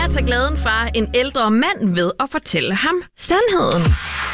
at tage glæden fra en ældre mand ved at fortælle ham sandheden.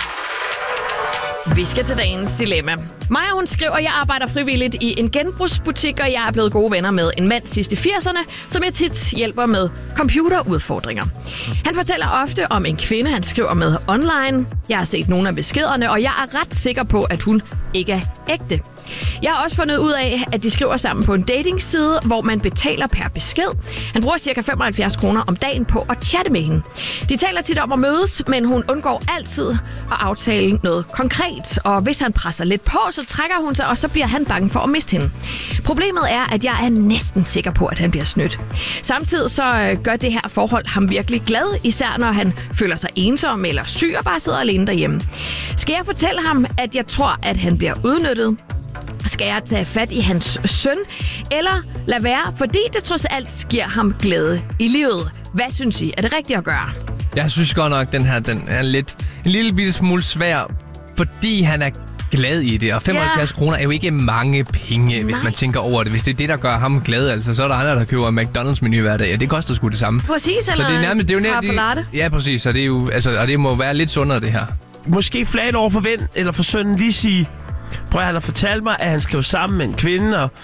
Vi skal til dagens dilemma. Maja, hun skriver, jeg arbejder frivilligt i en genbrugsbutik, og jeg er blevet gode venner med en mand sidst i 80'erne, som jeg tit hjælper med computerudfordringer. Han fortæller ofte om en kvinde, han skriver med online. Jeg har set nogle af beskederne, og jeg er ret sikker på, at hun ikke er ægte. Jeg har også fundet ud af, at de skriver sammen på en datingside, hvor man betaler per besked. Han bruger ca. 75 kroner om dagen på at chatte med hende. De taler tit om at mødes, men hun undgår altid at aftale noget konkret. Og hvis han presser lidt på, så trækker hun sig, og så bliver han bange for at miste hende. Problemet er, at jeg er næsten sikker på, at han bliver snydt. Samtidig så gør det her forhold ham virkelig glad, især når han føler sig ensom eller syg og bare sidder alene derhjemme. Skal jeg fortælle ham, at jeg tror, at han bliver udnyttet? Skal jeg tage fat i hans søn, eller lade være, fordi det trods alt giver ham glæde i livet? Hvad synes I? Er det rigtigt at gøre? Jeg synes godt nok, den er en lille bitte smule svær, fordi han er glad i det. Og 75 kroner er jo ikke mange penge, hvis man tænker over det. Hvis det er det, der gør ham glad, altså, så er der andre, der køber McDonald's-menu hver dag. Ja, det koster sgu det samme. Præcis, så det er nærmest, det er jo ja, præcis. Så det er jo, altså, og det må være lidt sundere, det her. Måske flage over for ven eller for sønnen lige sige, prøv at han har fortalt mig, at han skal jo sammen med en kvinde, og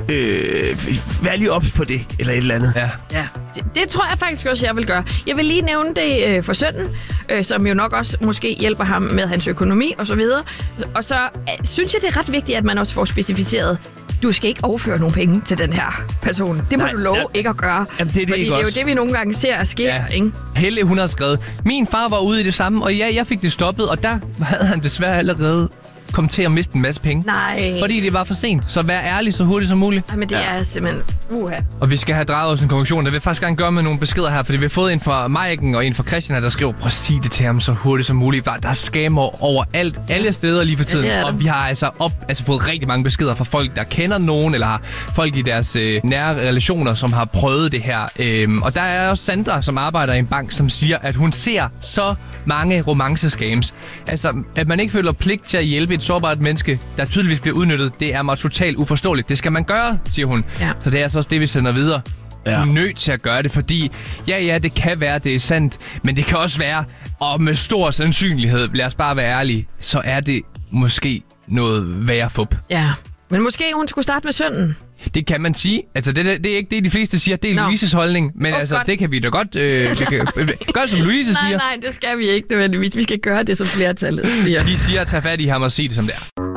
vær lige ops på det, eller et eller andet. Ja. Det tror jeg faktisk også, jeg vil gøre. Jeg vil lige nævne det for sønnen, som jo nok også måske hjælper ham med hans økonomi og så videre. Og så synes jeg, det er ret vigtigt, at man også får specificeret, du skal ikke overføre nogen penge til den her person. Det må du love ikke at gøre. Jamen, det er fordi det er jo det, vi nogle gange ser ske. Ikke? Helle, hun har skrevet, min far var ude i det samme, og ja, jeg fik det stoppet, og der havde han desværre allerede kom til at miste en masse penge. Nej. Fordi det var for sent. Så vær ærlig så hurtigt som muligt. Ej, men det er simpelthen Og vi skal have draget os en konklusion. Det vil jeg faktisk gerne gøre med nogle beskeder her, fordi vi har fået en fra Maiken og en fra Christian her, der skriver, prøv at sige det til ham så hurtigt som muligt. Der er scammer overalt, alle steder lige for tiden. Ja, og vi har altså fået rigtig mange beskeder fra folk, der kender nogen, eller har folk i deres nære relationer, som har prøvet det her. Og der er også Sandra, som arbejder i en bank, som siger, at hun ser så mange romancescams. Altså, at man ikke føler pligt til at hjælpe et sårbart menneske, der tydeligvis bliver udnyttet, det er mig totalt uforståeligt. Det skal man gøre, siger hun. Ja. Så det er altså også det, vi sender videre. Ja. Du er nødt til at gøre det, fordi ja, det kan være, det er sandt, men det kan også være, og med stor sandsynlighed, lad os bare være ærlige, så er det måske noget værre fup. Ja, men måske hun skulle starte med sønnen. Det kan man sige. Altså, det er ikke det, de fleste siger. Det er Louises holdning. Men altså, godt. Det kan vi da godt gøre, som Louise siger. Nej, det skal vi ikke nødvendigvis. Vi skal gøre det, som flertallet siger. De siger, at tage fat i ham og sige det, som det er.